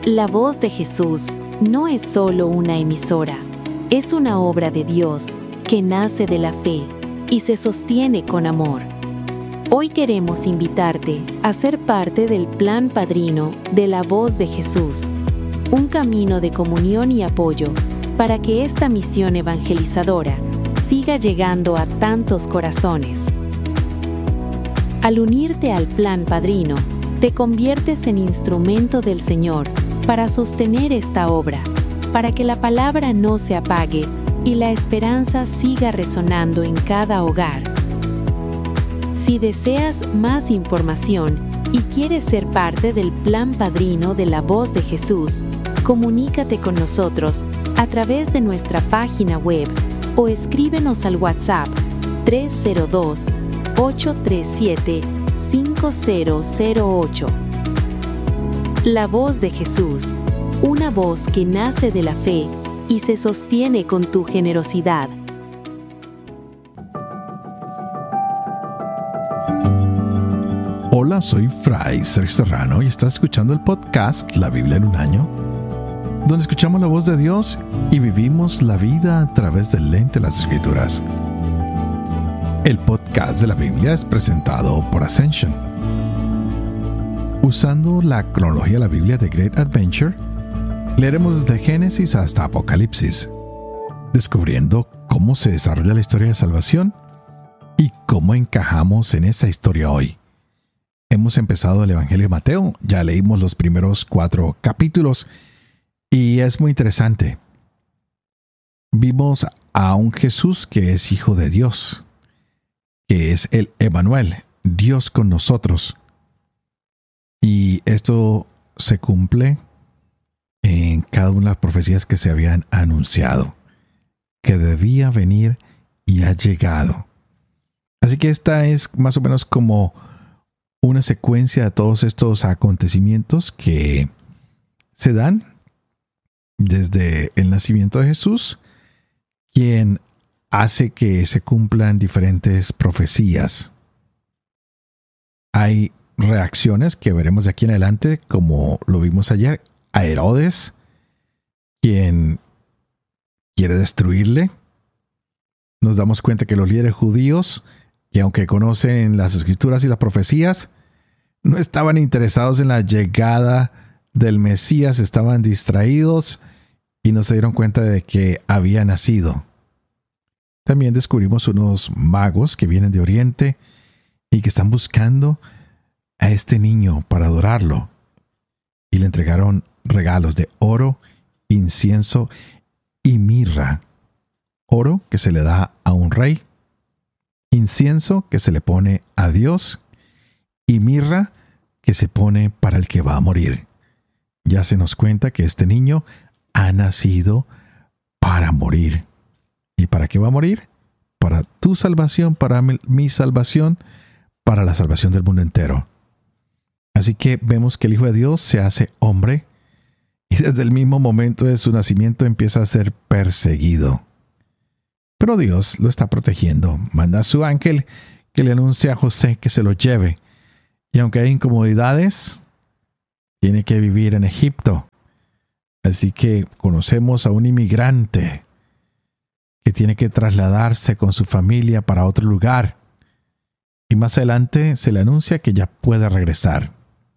La Voz de Jesús no es solo una emisora, es una obra de Dios que nace de la fe y se sostiene con amor. Hoy queremos invitarte a ser parte del plan padrino de La Voz de Jesús, un camino de comunión y apoyo para que esta misión evangelizadora siga llegando a tantos corazones. Al unirte al plan padrino, te conviertes en instrumento del Señor para sostener esta obra, para que la palabra no se apague y la esperanza siga resonando en cada hogar. Si deseas más información y quieres ser parte del plan padrino de La Voz de Jesús, comunícate con nosotros a través de nuestra página web o escríbenos al WhatsApp 302-837-5008. La Voz de Jesús, una voz que nace de la fe y se sostiene con tu generosidad. Hola, soy Fray Sergio Serrano y estás escuchando el podcast La Biblia en un año, donde escuchamos la voz de Dios y vivimos la vida a través del lente de las Escrituras. El podcast de la Biblia es presentado por Ascension. Usando la cronología de la Biblia de Great Adventure, leeremos desde Génesis hasta Apocalipsis, descubriendo cómo se desarrolla la historia de salvación y cómo encajamos en esa historia hoy. Hemos empezado el Evangelio de Mateo, ya leímos los primeros 4 capítulos y es muy interesante. Vimos a un Jesús que es Hijo de Dios, que es el Emmanuel, Dios con nosotros. Y esto se cumple en cada una de las profecías que se habían anunciado, que debía venir y ha llegado. Así que esta es más o menos como una secuencia de todos estos acontecimientos que se dan desde el nacimiento de Jesús, quien hace que se cumplan diferentes profecías. Hay reacciones que veremos de aquí en adelante, como lo vimos ayer, a Herodes, quien quiere destruirle. Nos damos cuenta que los líderes judíos, que aunque conocen las escrituras y las profecías, no estaban interesados en la llegada del Mesías, estaban distraídos y no se dieron cuenta de que había nacido. También descubrimos unos magos que vienen de Oriente y que están buscando a este niño para adorarlo. Y le entregaron regalos de oro, incienso y mirra. Oro que se le da a un rey, incienso que se le pone a Dios y mirra que se pone para el que va a morir. Ya se nos cuenta que este niño ha nacido para morir. ¿Y para qué va a morir? Para tu salvación, para mi salvación, para la salvación del mundo entero. Así que vemos que el Hijo de Dios se hace hombre y desde el mismo momento de su nacimiento empieza a ser perseguido. Pero Dios lo está protegiendo. Manda a su ángel que le anuncie a José que se lo lleve. Y aunque hay incomodidades, tiene que vivir en Egipto. Así que conocemos a un inmigrante que tiene que trasladarse con su familia para otro lugar. Y más adelante se le anuncia que ya puede regresar.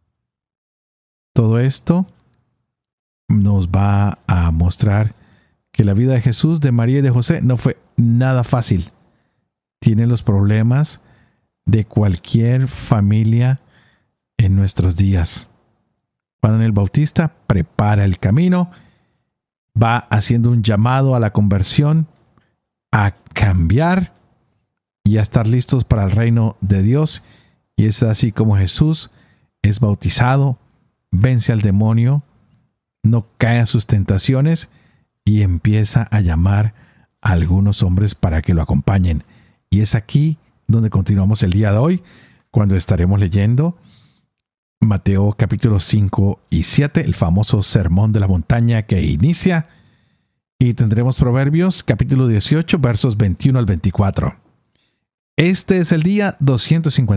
Todo esto nos va a mostrar que la vida de Jesús, de María y de José no fue nada fácil. Tiene los problemas de cualquier familia en nuestros días. Juan el Bautista prepara el camino, va haciendo un llamado a la conversión, a cambiar y a estar listos para el reino de Dios. Y es así como Jesús es bautizado, vence al demonio, no cae a sus tentaciones y empieza a llamar a algunos hombres para que lo acompañen. Y es aquí donde continuamos el día de hoy, cuando estaremos leyendo Mateo capítulos 5 y 7, el famoso Sermón de la Montaña que inicia, y tendremos Proverbios capítulo 18, versos 21 al 24. Este es el día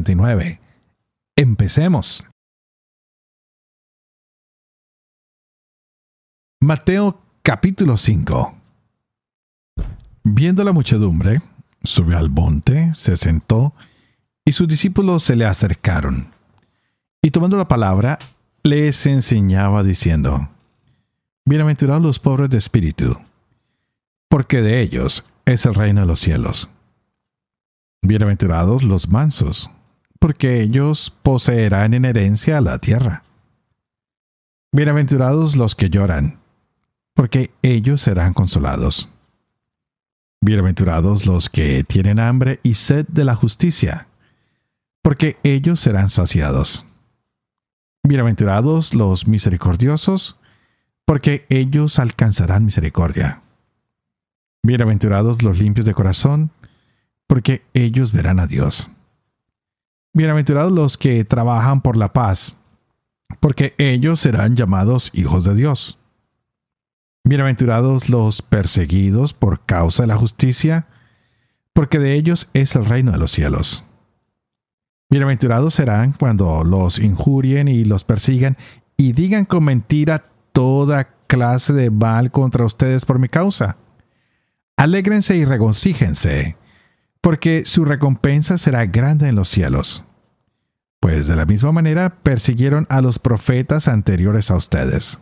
259. Empecemos. Mateo capítulo 5. Viendo la muchedumbre, subió al monte, se sentó, y sus discípulos se le acercaron. Y tomando la palabra, les enseñaba diciendo: Bienaventurados los pobres de espíritu, porque de ellos es el reino de los cielos. Bienaventurados los mansos, porque ellos poseerán en herencia la tierra. Bienaventurados los que lloran, porque ellos serán consolados. Bienaventurados los que tienen hambre y sed de la justicia, porque ellos serán saciados. Bienaventurados los misericordiosos, porque ellos alcanzarán misericordia. Bienaventurados los limpios de corazón, porque ellos verán a Dios. Bienaventurados los que trabajan por la paz, porque ellos serán llamados hijos de Dios. Bienaventurados los perseguidos por causa de la justicia, porque de ellos es el reino de los cielos. Bienaventurados serán cuando los injurien y los persigan y digan con mentira toda clase de mal contra ustedes por mi causa. Alégrense y regocíjense, porque su recompensa será grande en los cielos. Pues de la misma manera persiguieron a los profetas anteriores a ustedes.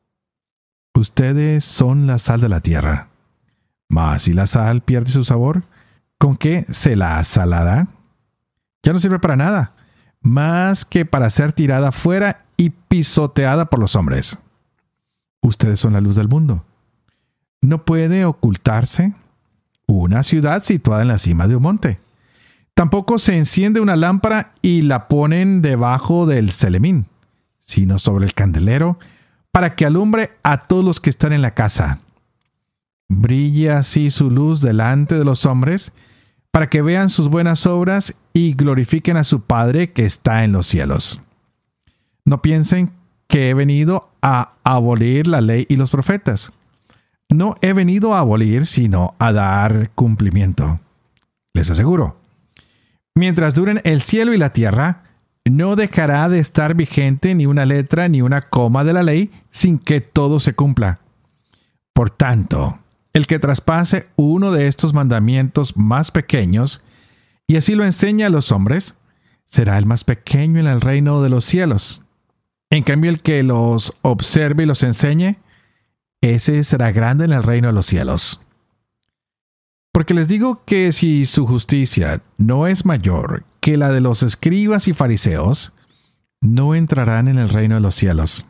Ustedes son la sal de la tierra. Mas si la sal pierde su sabor, ¿con qué se la salará? Ya no sirve para nada, más que para ser tirada fuera y pisoteada por los hombres. Ustedes son la luz del mundo. No puede ocultarse una ciudad situada en la cima de un monte. Tampoco se enciende una lámpara y la ponen debajo del celemín, sino sobre el candelero, para que alumbre a todos los que están en la casa. Brille así su luz delante de los hombres, para que vean sus buenas obras y glorifiquen a su Padre que está en los cielos. No piensen que he venido a abolir la ley y los profetas. No he venido a abolir, sino a dar cumplimiento. Les aseguro, mientras duren el cielo y la tierra, no dejará de estar vigente ni una letra ni una coma de la ley sin que todo se cumpla. Por tanto, el que traspase uno de estos mandamientos más pequeños y así lo enseña a los hombres, será el más pequeño en el reino de los cielos. En cambio, el que los observe y los enseñe, ese será grande en el reino de los cielos. Porque les digo que si su justicia no es mayor que la de los escribas y fariseos, no entrarán en el reino de los cielos.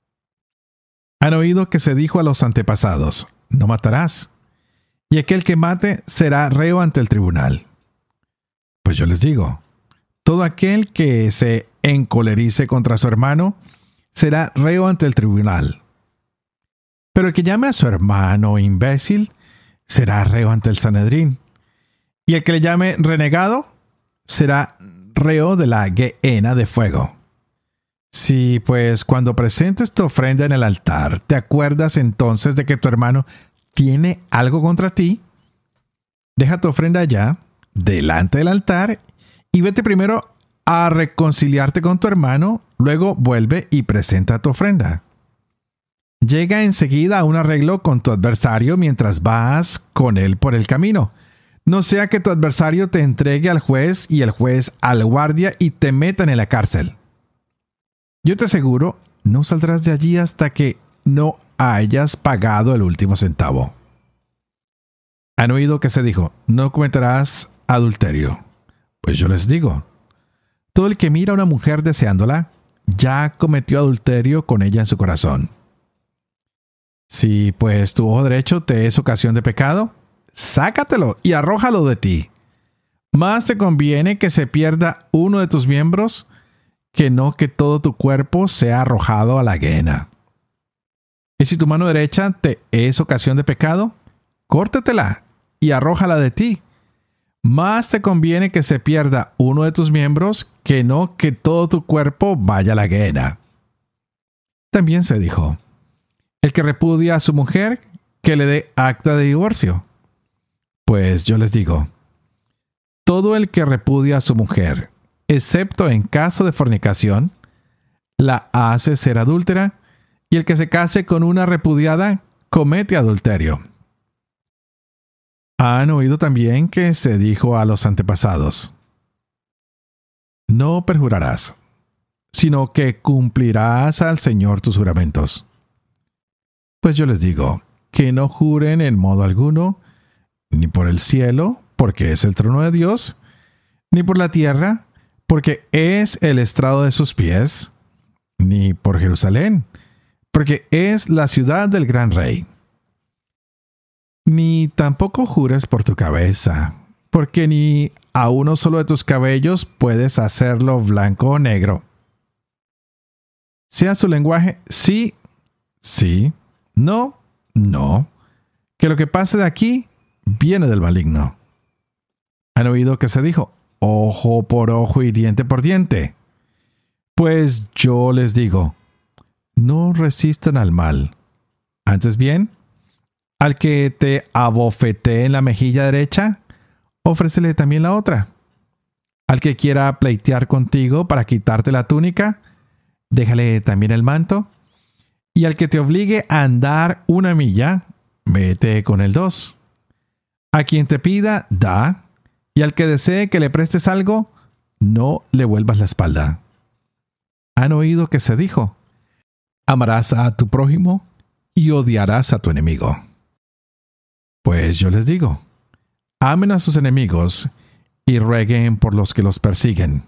Han oído que se dijo a los antepasados: no matarás, y aquel que mate será reo ante el tribunal. Pues yo les digo, todo aquel que se encolerice contra su hermano será reo ante el tribunal. Pero el que llame a su hermano imbécil será reo ante el Sanedrín, y el que le llame renegado será reo de la gehenna de fuego. Si, pues, cuando presentes tu ofrenda en el altar, te acuerdas entonces de que tu hermano tiene algo contra ti, deja tu ofrenda allá, delante del altar, y vete primero a reconciliarte con tu hermano, luego vuelve y presenta tu ofrenda. Llega enseguida a un arreglo con tu adversario mientras vas con él por el camino. No sea que tu adversario te entregue al juez y el juez al guardia y te metan en la cárcel. Yo te aseguro, no saldrás de allí hasta que no hayas pagado el último centavo. Han oído que se dijo: no cometerás adulterio. Pues yo les digo, todo el que mira a una mujer deseándola, ya cometió adulterio con ella en su corazón. Si pues tu ojo derecho te es ocasión de pecado, sácatelo y arrójalo de ti. Más te conviene que se pierda uno de tus miembros, que no que todo tu cuerpo sea arrojado a la gehenna. Y si tu mano derecha te es ocasión de pecado, córtatela y arrójala de ti. Más te conviene que se pierda uno de tus miembros, que no que todo tu cuerpo vaya a la gehenna. También se dijo: el que repudia a su mujer, que le dé acta de divorcio. Pues yo les digo, todo el que repudia a su mujer, excepto en caso de fornicación, la hace ser adúltera, y el que se case con una repudiada comete adulterio. Han oído también que se dijo a los antepasados: no perjurarás, sino que cumplirás al Señor tus juramentos. Pues yo les digo, que no juren en modo alguno, ni por el cielo, porque es el trono de Dios, ni por la tierra, porque es el estrado de sus pies, ni por Jerusalén, porque es la ciudad del gran rey. Ni tampoco jures por tu cabeza, porque ni a uno solo de tus cabellos puedes hacerlo blanco o negro. Sea su lenguaje sí, sí, no, no, que lo que pase de aquí viene del maligno. ¿Han oído que se dijo ojo por ojo y diente por diente? Pues yo les digo, no resistan al mal. Antes bien, al que te abofetee en la mejilla derecha, ofrécele también la otra. Al que quiera pleitear contigo para quitarte la túnica, déjale también el manto. Y al que te obligue a andar 1 milla, vete con el 2. A quien te pida, da. Y al que desee que le prestes algo, no le vuelvas la espalda. ¿Han oído que se dijo? Amarás a tu prójimo y odiarás a tu enemigo. Pues yo les digo, amen a sus enemigos y rueguen por los que los persiguen,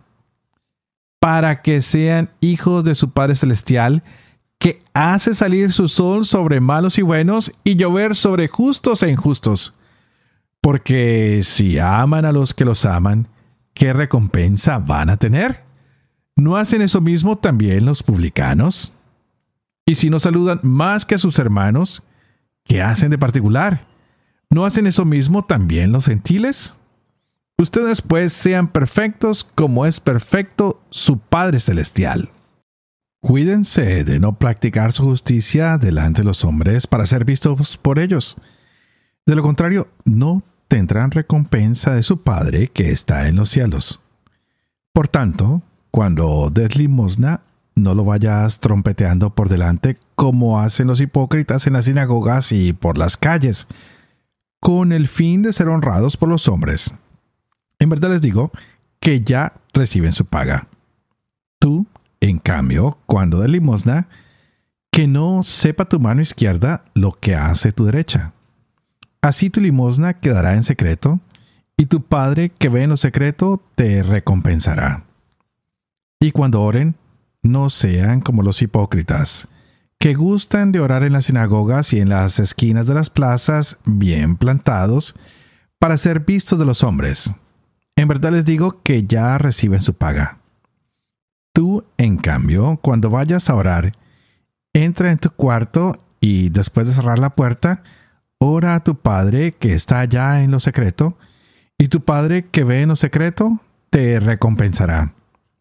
para que sean hijos de su Padre Celestial, que hace salir su sol sobre malos y buenos y llover sobre justos e injustos. Porque si aman a los que los aman, ¿qué recompensa van a tener? ¿No hacen eso mismo también los publicanos? Y si no saludan más que a sus hermanos, ¿qué hacen de particular? ¿No hacen eso mismo también los gentiles? Ustedes pues sean perfectos como es perfecto su Padre Celestial. Cuídense de no practicar su justicia delante de los hombres para ser vistos por ellos. De lo contrario, no tendrán recompensa de su Padre que está en los cielos. Por tanto, cuando des limosna, no lo vayas trompeteando por delante como hacen los hipócritas en las sinagogas y por las calles, con el fin de ser honrados por los hombres. En verdad les digo que ya reciben su paga. Tú, en cambio, cuando des limosna, que no sepa tu mano izquierda lo que hace tu derecha. Así tu limosna quedará en secreto, y tu Padre que ve en lo secreto te recompensará. Y cuando oren, no sean como los hipócritas, que gustan de orar en las sinagogas y en las esquinas de las plazas, bien plantados, para ser vistos de los hombres. En verdad les digo que ya reciben su paga. Tú, en cambio, cuando vayas a orar, entra en tu cuarto y después de cerrar la puerta, ora a tu Padre que está allá en lo secreto, y tu Padre que ve en lo secreto te recompensará.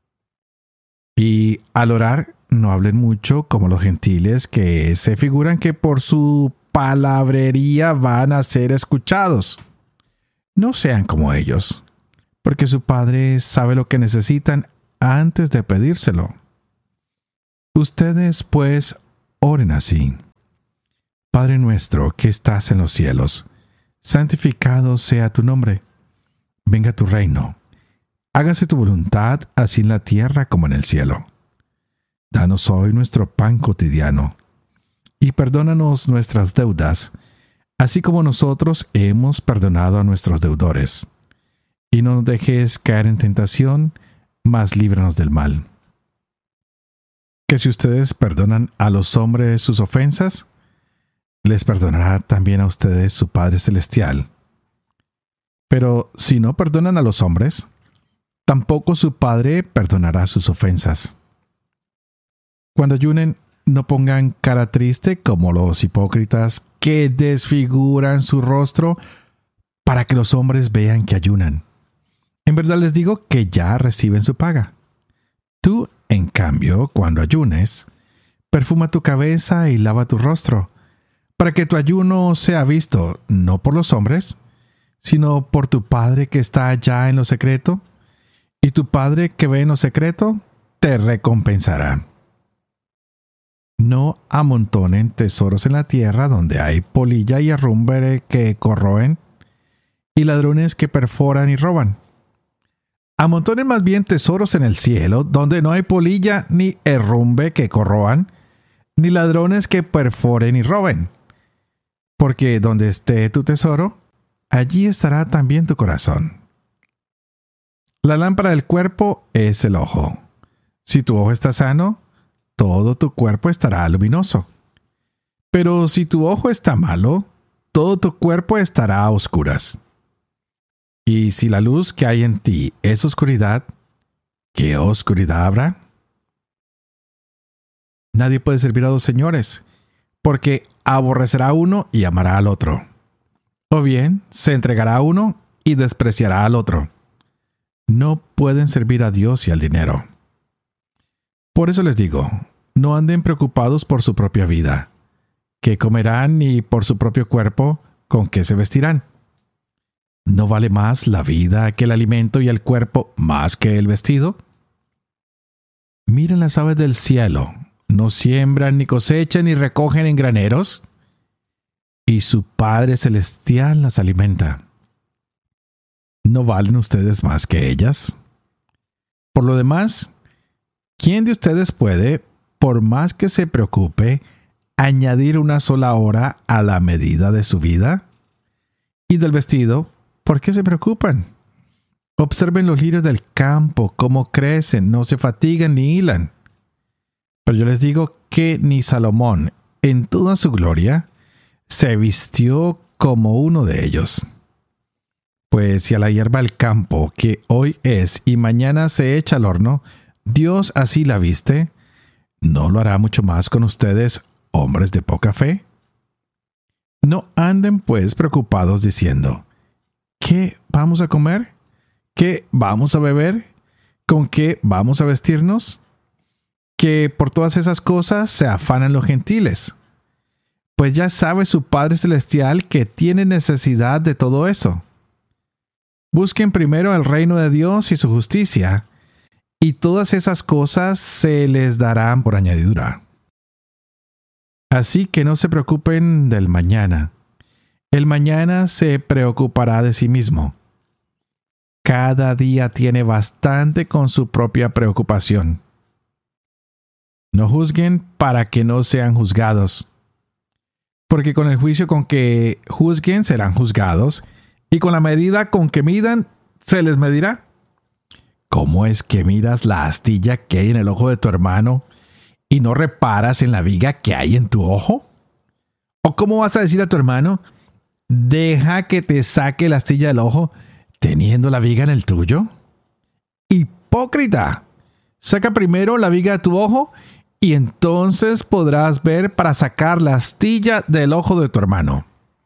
Y al orar, no hablen mucho como los gentiles que se figuran que por su palabrería van a ser escuchados. No sean como ellos, porque su Padre sabe lo que necesitan antes de pedírselo. Ustedes, pues, oren así. Padre nuestro que estás en los cielos, santificado sea tu nombre. Venga tu reino. Hágase tu voluntad, así en la tierra como en el cielo. Danos hoy nuestro pan cotidiano, y perdónanos nuestras deudas, así como nosotros hemos perdonado a nuestros deudores. Y no nos dejes caer en tentación, mas líbranos del mal. Que si ustedes perdonan a los hombres sus ofensas, les perdonará también a ustedes su Padre Celestial. Pero si no perdonan a los hombres, tampoco su Padre perdonará sus ofensas. Cuando ayunen, no pongan cara triste como los hipócritas que desfiguran su rostro para que los hombres vean que ayunan. En verdad les digo que ya reciben su paga. Tú, en cambio, cuando ayunes, perfuma tu cabeza y lava tu rostro, para que tu ayuno sea visto no por los hombres, sino por tu Padre que está allá en lo secreto, y tu Padre que ve en lo secreto te recompensará. no amontonen tesoros en la tierra donde hay polilla y herrumbre que corroen y ladrones que perforan y roban. Amontonen más bien tesoros en el cielo donde no hay polilla ni herrumbre que corroan, ni ladrones que perforen y roben. Porque donde esté tu tesoro, allí estará también tu corazón. La lámpara del cuerpo es el ojo. Si tu ojo está sano, todo tu cuerpo estará luminoso. Pero si tu ojo está malo, todo tu cuerpo estará a oscuras. Y si la luz que hay en ti es oscuridad, ¿qué oscuridad habrá? Nadie puede servir a dos señores, porque aborrecerá a uno y amará al otro. O bien, se entregará a uno y despreciará al otro. No pueden servir a Dios y al dinero. Por eso les digo, no anden preocupados por su propia vida, qué comerán, ni por su propio cuerpo, con qué se vestirán. ¿No vale más la vida que el alimento y el cuerpo más que el vestido? Miren las aves del cielo, no siembran, ni cosechan, ni recogen en graneros, y su Padre Celestial las alimenta. ¿No valen ustedes más que ellas? Por lo demás, ¿quién de ustedes puede, por más que se preocupe, añadir una sola hora a la medida de su vida? Y del vestido, ¿por qué se preocupan? Observen los lirios del campo, cómo crecen, no se fatigan ni hilan. Pero yo les digo que ni Salomón, en toda su gloria, se vistió como uno de ellos. Pues si a la hierba del campo, que hoy es y mañana se echa al horno, Dios así la viste, ¿no lo hará mucho más con ustedes, hombres de poca fe? No anden pues preocupados diciendo, ¿qué vamos a comer? ¿Qué vamos a beber? ¿Con qué vamos a vestirnos? Que por todas esas cosas se afanan los gentiles. Pues ya sabe su Padre Celestial que tiene necesidad de todo eso. Busquen primero el reino de Dios y su justicia, y todas esas cosas se les darán por añadidura. Así que no se preocupen del mañana. El mañana se preocupará de sí mismo. Cada día tiene bastante con su propia preocupación. No juzguen para que no sean juzgados. Porque con el juicio con que juzguen serán juzgados, y con la medida con que midan se les medirá. ¿Cómo es que miras la astilla que hay en el ojo de tu hermano y no reparas en la viga que hay en tu ojo? ¿O cómo vas a decir a tu hermano, deja que te saque la astilla del ojo, teniendo la viga en el tuyo? ¡Hipócrita! Saca primero la viga de tu ojo y entonces podrás ver para sacar la astilla del ojo de tu hermano.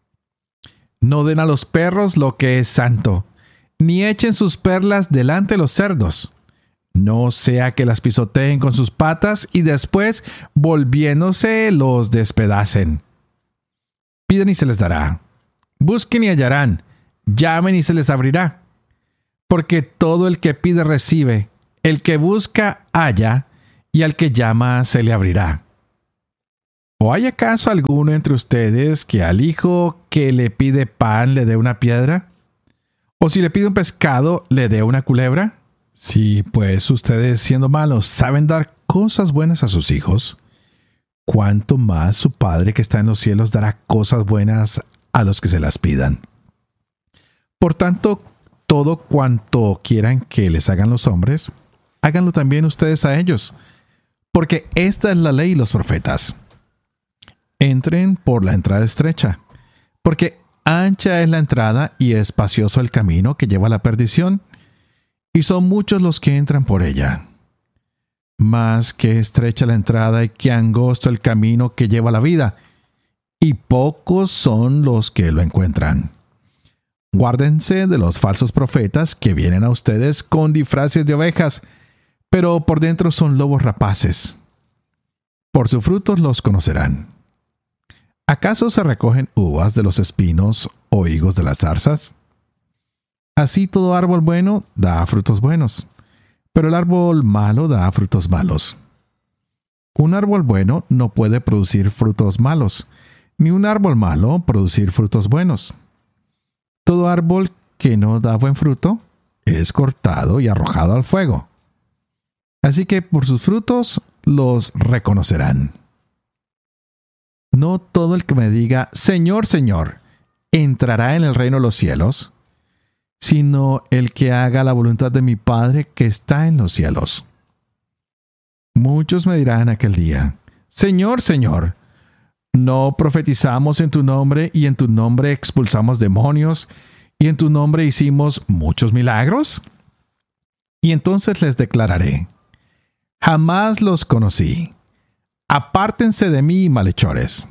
No den a los perros lo que es santo, ni echen sus perlas delante de los cerdos. No sea que las pisoteen con sus patas y después, volviéndose, los despedacen. Piden y se les dará. Busquen y hallarán. Llamen y se les abrirá. Porque todo el que pide recibe, el que busca halla, y al que llama se le abrirá. ¿O hay acaso alguno entre ustedes que al hijo que le pide pan le dé una piedra? ¿O si le pide un pescado le dé una culebra? Si pues ustedes, siendo malos, saben dar cosas buenas a sus hijos, ¿cuánto más su Padre que está en los cielos dará cosas buenas a los que se las pidan? Por tanto, todo cuanto quieran que les hagan los hombres, háganlo también ustedes a ellos, porque esta es la ley y los profetas. Entren por la entrada estrecha, porque ancha es la entrada y espacioso el camino que lleva a la perdición, y son muchos los que entran por ella. Mas que estrecha la entrada y que angosto el camino que lleva a la vida, y pocos son los que lo encuentran. Guárdense de los falsos profetas que vienen a ustedes con disfraces de ovejas, pero por dentro son lobos rapaces. Por sus frutos los conocerán. ¿Acaso se recogen uvas de los espinos o higos de las zarzas? Así todo árbol bueno da frutos buenos, pero el árbol malo da frutos malos. Un árbol bueno no puede producir frutos malos, ni un árbol malo producir frutos buenos. Todo árbol que no da buen fruto es cortado y arrojado al fuego. Así que por sus frutos los reconocerán. No todo el que me diga, Señor, Señor, entrará en el reino de los cielos, sino el que haga la voluntad de mi Padre que está en los cielos. Muchos me dirán aquel día, Señor, Señor, ¿no profetizamos en tu nombre y en tu nombre expulsamos demonios y en tu nombre hicimos muchos milagros? Y entonces les declararé, jamás los conocí. Apártense de mí, malhechores.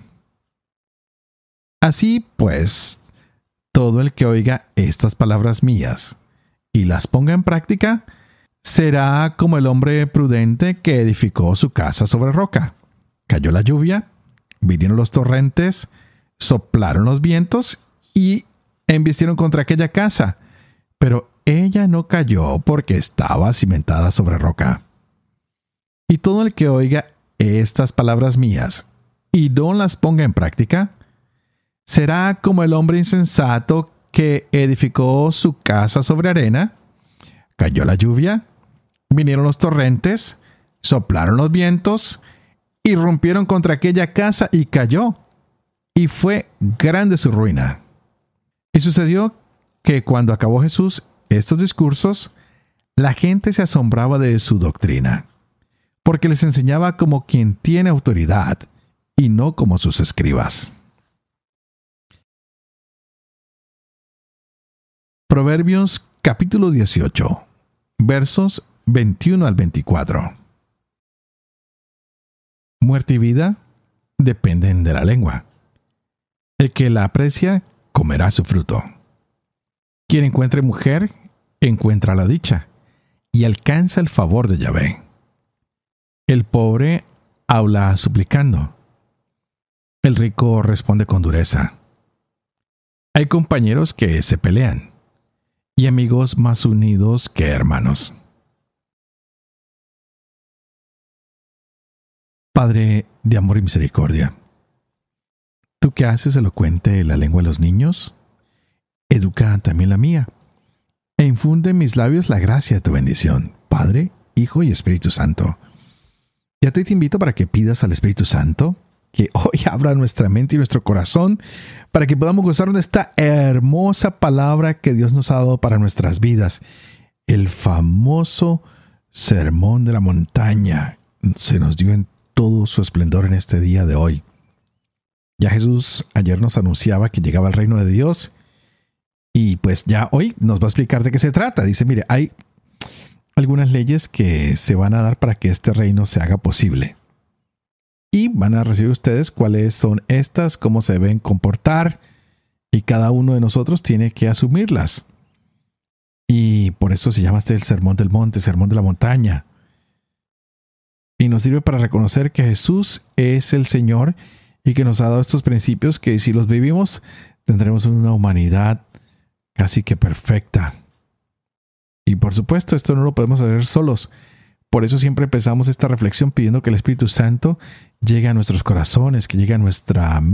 Así pues, todo el que oiga estas palabras mías y las ponga en práctica, será como el hombre prudente que edificó su casa sobre roca. Cayó la lluvia, vinieron los torrentes, soplaron los vientos y embistieron contra aquella casa, pero ella no cayó porque estaba cimentada sobre roca. Y todo el que oiga estas palabras mías y no las ponga en práctica, será como el hombre insensato que edificó su casa sobre arena. Cayó la lluvia, vinieron los torrentes, soplaron los vientos, y rompieron contra aquella casa y cayó, y fue grande su ruina. Y sucedió que cuando acabó Jesús estos discursos, la gente se asombraba de su doctrina, porque les enseñaba como quien tiene autoridad y no como sus escribas. Proverbios capítulo 18, versos 21 al 24. Muerte y vida dependen de la lengua. El que la aprecia comerá su fruto. Quien encuentre mujer, encuentra la dicha y alcanza el favor de Yahvé. El pobre habla suplicando. El rico responde con dureza. Hay compañeros que se pelean y amigos más unidos que hermanos. Padre de amor y misericordia, tú que haces elocuente la lengua de los niños, educa también la mía, e infunde en mis labios la gracia de tu bendición, Padre, Hijo y Espíritu Santo. Y a ti te invito para que pidas al Espíritu Santo que hoy abra nuestra mente y nuestro corazón para que podamos gozar de esta hermosa palabra que Dios nos ha dado para nuestras vidas. El famoso sermón de la montaña se nos dio en todo su esplendor en este día de hoy. Ya Jesús ayer nos anunciaba que llegaba el reino de Dios y pues ya hoy nos va a explicar de qué se trata. Dice, mire, hay algunas leyes que se van a dar para que este reino se haga posible. Y van a recibir ustedes cuáles son estas, cómo se deben comportar, y cada uno de nosotros tiene que asumirlas. Y por eso se llama este el sermón del monte, sermón de la montaña. Y nos sirve para reconocer que Jesús es el Señor y que nos ha dado estos principios que si los vivimos tendremos una humanidad casi que perfecta. Y por supuesto esto no lo podemos hacer solos. Por eso siempre empezamos esta reflexión pidiendo que el Espíritu Santo llegue a nuestros corazones, que llegue a nuestra